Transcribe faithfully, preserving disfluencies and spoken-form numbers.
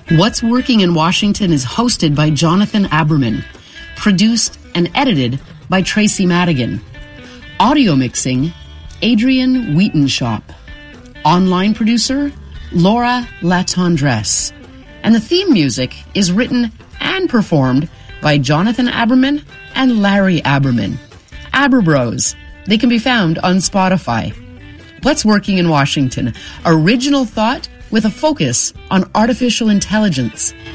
What's Working in Washington is hosted by Jonathan Aberman, produced and edited by Tracy Madigan. Audio mixing, Adrian Wheatonshop. Online producer, Laura Latendresse. And the theme music is written and performed by Jonathan Aberman and Larry Aberman. Aberbros. They can be found on Spotify. What's Working in Washington? Original thought with a focus on artificial intelligence